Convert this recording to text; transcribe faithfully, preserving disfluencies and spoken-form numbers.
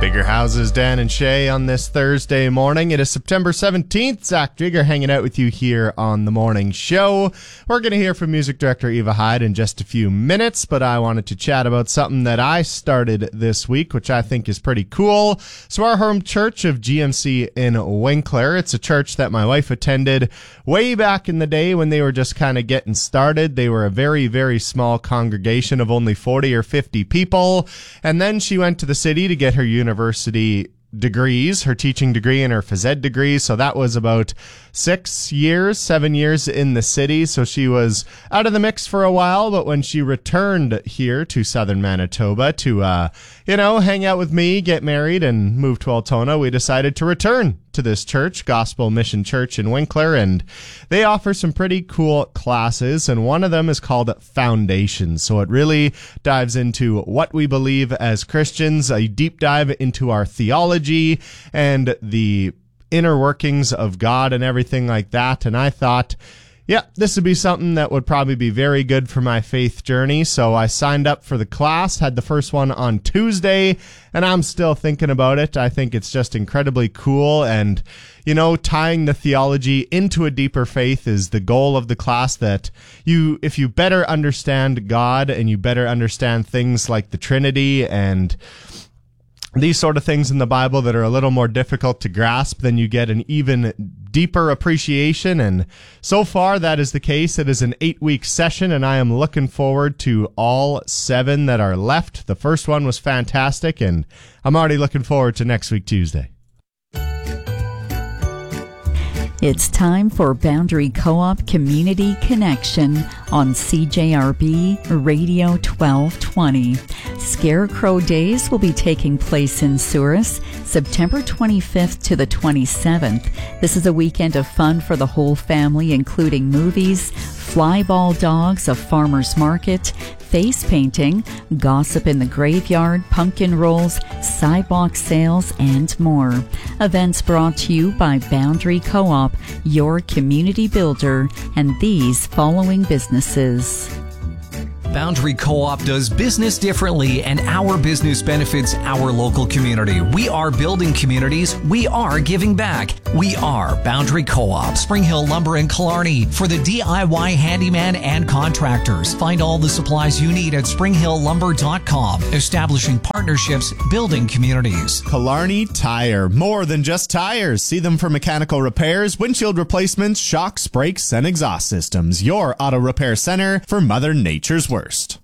Bigger Houses, Dan and Shay on this Thursday morning. It is September seventeenth. Zach Jigger hanging out with you here on the morning show. We're going to hear from music director Eva Hyde in just a few minutes, but I wanted to chat about something that I started this week, which I think is pretty cool. So our home church of G M C in Winkler, it's a church that my wife attended way back in the day when they were just kind of getting started. They were a very, very small congregation of only forty or fifty people, and then she went to the city to get her university university degrees, her teaching degree and her phys ed degree. So that was about six years, seven years in the city. So she was out of the mix for a while. But when she returned here to southern Manitoba to, uh, you know, hang out with me, get married, and move to Altona, we decided to return to this church, Gospel Mission Church in Winkler, and they offer some pretty cool classes, and one of them is called Foundations. So it really dives into what we believe as Christians, a deep dive into our theology and the inner workings of God and everything like that. And I thought, yeah, this would be something that would probably be very good for my faith journey. So I signed up for the class, had the first one on Tuesday, and I'm still thinking about it. I think it's just incredibly cool. And, you know, tying the theology into a deeper faith is the goal of the class, that you, if you better understand God and you better understand things like the Trinity and these sort of things in the Bible that are a little more difficult to grasp, then you get an even deeper appreciation. And so far, that is the case. It is an eight-week session, and I am looking forward to all seven that are left. The first one was fantastic, and I'm already looking forward to next week, Tuesday. It's time for Boundary Co-op Community Connection on C J R B Radio twelve twenty. Scarecrow Days will be taking place in Souris, September twenty-fifth to the twenty-seventh. This is a weekend of fun for the whole family, including movies, flyball dogs, a farmer's market, face painting, gossip in the graveyard, pumpkin rolls, sidewalk sales, and more. Events brought to you by Boundary Co-op, your community builder, and these following businesses. Boundary Co-op does business differently, and our business benefits our local community. We are building communities. We are giving back. We are Boundary Co-op, Spring Hill Lumber and Killarney, for the D I Y handyman and contractors. Find all the supplies you need at spring hill lumber dot com. Establishing partnerships, building communities. Killarney Tire, more than just tires. See them for mechanical repairs, windshield replacements, shocks, brakes, and exhaust systems. Your auto repair center for Mother Nature's worst.